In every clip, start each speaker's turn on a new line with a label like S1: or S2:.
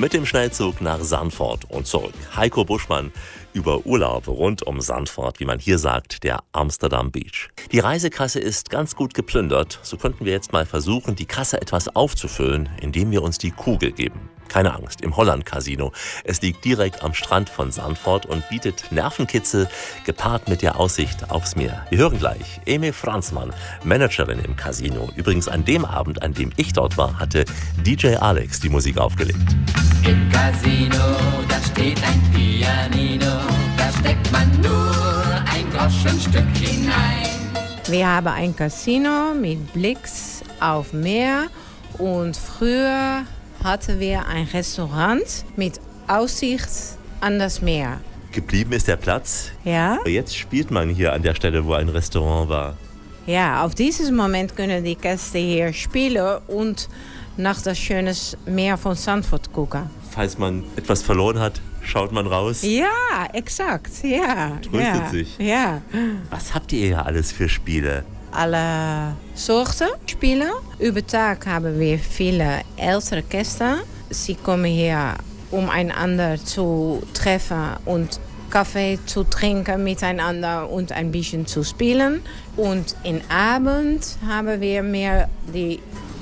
S1: mit dem Schnellzug nach Zandvoort und zurück. Heiko Buschmann über Urlaub rund um Zandvoort, wie man hier sagt, der Amsterdam Beach. Die Reisekasse ist ganz gut geplündert. So könnten wir jetzt mal versuchen, die Kasse etwas aufzufüllen, indem wir uns die Kugel geben. Keine Angst, im Holland Casino. Es liegt direkt am Strand von Zandvoort und bietet Nervenkitzel gepaart mit der Aussicht aufs Meer. Wir hören gleich Emil Franzmann, Managerin im Casino. Übrigens an dem Abend, an dem ich dort war, hatte DJ Alex die Musik aufgelegt.
S2: Im Casino, da steht ein Pianino, da steckt man nur ein Groschenstück hinein.
S3: Wir haben ein Casino mit Blick auf Meer und früher hatten wir ein Restaurant mit Aussicht an das Meer.
S1: Geblieben ist der Platz.
S3: Ja?
S1: Jetzt spielt man hier an der Stelle, wo ein Restaurant war.
S3: Ja, auf dieses Moment können die Gäste hier spielen und nach das schöne Meer von Zandvoort gucken.
S1: Falls man etwas verloren hat, schaut man raus.
S3: Ja, exakt. Ja.
S1: Tröstet sich.
S3: Ja.
S1: Was habt ihr hier alles für Spiele?
S3: Alle Sorten Spiele. Über Tag haben wir viele ältere Gäste. Sie kommen hier, um einander zu treffen und Kaffee zu trinken miteinander und ein bisschen zu spielen. Und im Abend haben wir mehr die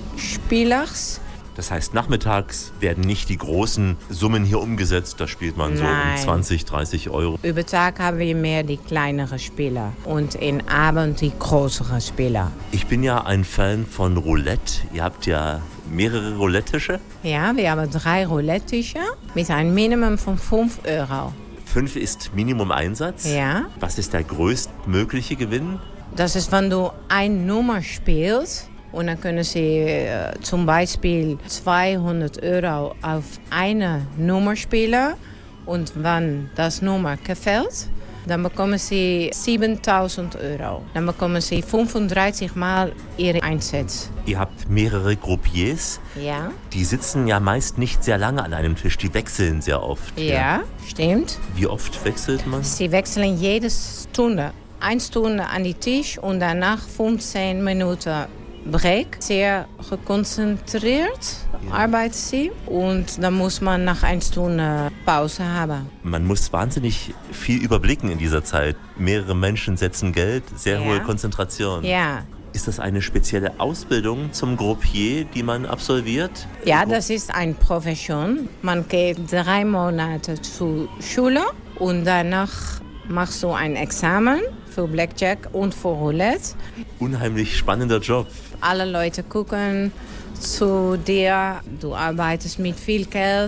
S3: Spielers.
S1: Das heißt, nachmittags werden nicht die großen Summen hier umgesetzt. Da spielt man so um 20, 30 Euro.
S3: Über Tag haben wir mehr die kleineren Spieler und im Abend die größeren Spieler.
S1: Ich bin ja ein Fan von Roulette. Ihr habt ja mehrere Roulette-Tische.
S3: Ja, wir haben 3 Roulette-Tische mit einem Minimum von 5 Euro.
S1: 5 ist Minimum-Einsatz.
S3: Ja.
S1: Was ist der größtmögliche Gewinn?
S3: Das ist, wenn du eine Nummer spielst. Und dann können Sie zum Beispiel 200 Euro auf eine Nummer spielen. Und wenn das Nummer gefällt, dann bekommen Sie 7.000 Euro. Dann bekommen Sie 35 Mal Ihre Einsatz.
S1: Ihr habt mehrere Groupiers.
S3: Ja.
S1: Die sitzen ja meist nicht sehr lange an einem Tisch. Die wechseln sehr oft.
S3: Ja, stimmt.
S1: Wie oft wechselt man?
S3: Sie wechseln jede Stunde. 1 Stunde an die Tisch und danach 15 Minuten Break. Sehr gekonzentriert arbeiten sie und dann muss man nach 1 Stunde Pause haben.
S1: Man muss wahnsinnig viel überblicken in dieser Zeit. Mehrere Menschen setzen Geld, sehr hohe Konzentration.
S3: Ja.
S1: Ist das eine spezielle Ausbildung zum Groupier, die man absolviert?
S3: Ja, das ist eine Profession. Man geht 3 Monate zur Schule und danach machst du ein Examen für Blackjack und für Roulette.
S1: Unheimlich spannender Job.
S3: Alle Leute gucken zu dir, du arbeitest mit viel Geld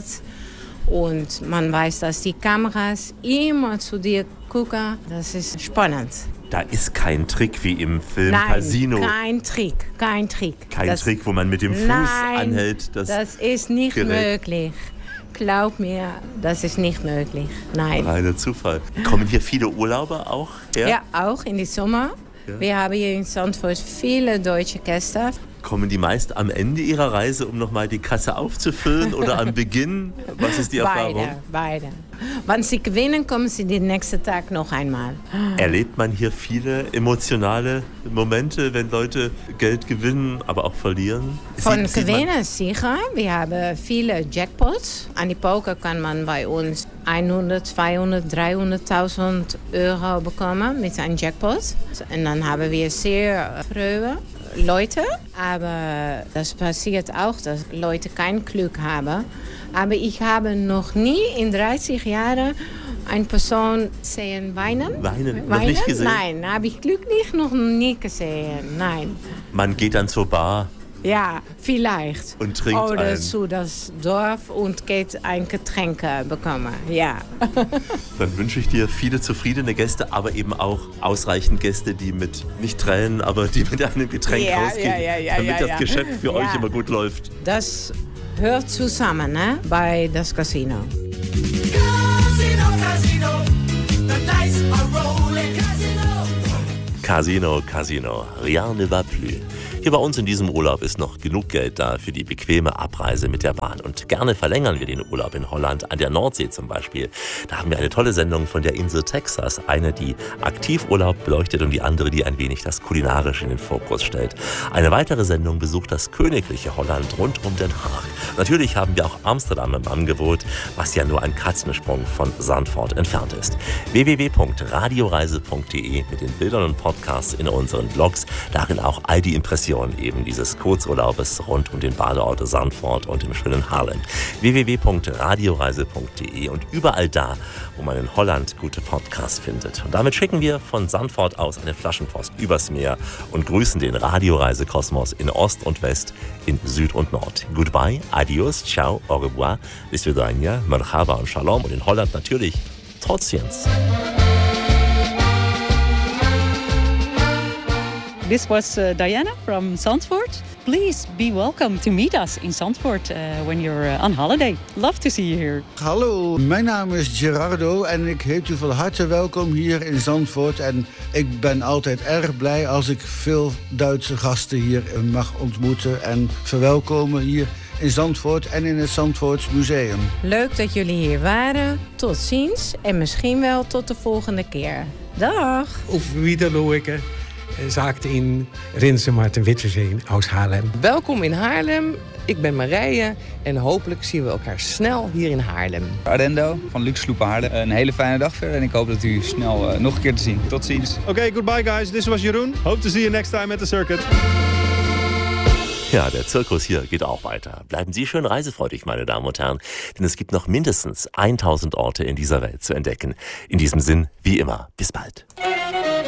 S3: und man weiß, dass die Kameras immer zu dir gucken. Das ist spannend.
S1: Da ist kein Trick wie im Film
S3: Nein,
S1: Casino.
S3: Kein Trick.
S1: Kein Trick, wo man mit dem Fuß anhält.
S3: Das ist nicht möglich. Glaub mir, das ist nicht möglich. Nein.
S1: Reiner Zufall. Kommen hier viele Urlauber auch her?
S3: Ja, auch in die Sommer. Ja. Wir haben hier in Zandvoort viele deutsche Gäste.
S1: Kommen die meist am Ende ihrer Reise, um nochmal die Kasse aufzufüllen oder am Beginn? Was ist die Erfahrung?
S3: Beide. Wenn sie gewinnen, kommen sie den nächsten Tag noch einmal.
S1: Erlebt man hier viele emotionale Momente, wenn Leute Geld gewinnen, aber auch verlieren?
S3: Von Gewinnen sicher. Wir haben viele Jackpots. An die Poker kann man bei uns 100, 200, 300.000 Euro bekommen mit einem Jackpot. Und dann haben wir sehr frühe Leute, aber das passiert auch, dass Leute kein Glück haben. Aber ich habe noch nie in 30 Jahren eine Person sehen weinen.
S1: Weinen? Noch nicht gesehen?
S3: Nein, habe ich glücklich noch nie gesehen. Nein.
S1: Man geht dann zur Bar.
S3: Ja, vielleicht.
S1: Und trinkt
S3: Oder zu das Dorf und geht ein Getränk bekommen. Ja.
S1: Dann wünsche ich dir viele zufriedene Gäste, aber eben auch ausreichend Gäste, die mit, nicht tränen, aber die mit einem Getränk rausgehen, damit das Geschäft für euch immer gut läuft.
S3: Das hört zusammen, ne? Bei das Casino.
S2: Casino, Casino, the dice are rolling. Casino.
S1: Casino, Casino, rien ne va plus. Hier bei uns in diesem Urlaub ist noch genug Geld da für die bequeme Abreise mit der Bahn. Und gerne verlängern wir den Urlaub in Holland, an der Nordsee zum Beispiel. Da haben wir eine tolle Sendung von der Insel Texas. Eine, die Aktivurlaub beleuchtet und die andere, die ein wenig das Kulinarische in den Fokus stellt. Eine weitere Sendung besucht das königliche Holland rund um Den Haag. Natürlich haben wir auch Amsterdam im Angebot, was ja nur ein Katzensprung von Zandvoort entfernt ist. www.radioreise.de mit den Bildern und Podcasts in unseren Blogs. Darin auch all die Impressionen eben dieses Kurzurlaubes rund um den Badeort Zandvoort und im schönen Haarlem. www.radioreise.de und überall da, wo man in Holland gute Podcasts findet. Und damit schicken wir von Zandvoort aus eine Flaschenpost übers Meer und grüßen den Radioreisekosmos in Ost und West, in Süd und Nord. Goodbye, adios, ciao, au revoir, bis svidania, merhaba und shalom und in Holland natürlich tot ziens.
S4: This was Diana from Zandvoort. Please be welcome to meet us in Zandvoort when you're on holiday. Love to see you here.
S5: Hallo, mijn naam is Gerardo en ik heet u van harte welkom hier in Zandvoort. En ik ben altijd erg blij als ik veel Duitse gasten hier mag ontmoeten en verwelkomen hier in Zandvoort en in het Zandvoorts Museum.
S3: Leuk dat jullie hier waren. Tot ziens en misschien wel tot de volgende keer. Dag!
S6: Auf Wiedersehen, sagt in Rinse Martin Witterzee in Oud-Haarlem.
S7: Welkom in Haarlem. Ik ben Marije en hopelijk zien we elkaar snel hier in Haarlem.
S8: Arendo van Luxe Sloepen Haarlem. Een hele fijne dag verder en ik hoop dat u snel nog een keer te zien. Tot ziens.
S9: Okay, goodbye guys. This was Jeroen. Hope to see you next time at the circuit.
S1: Ja, der Zirkus hier geht auch weiter. Bleiben Sie schön reisefreudig, meine Damen und Herren, denn es gibt noch mindestens 1000 Orte in dieser Welt zu entdecken. In diesem Sinn, wie immer, bis bald.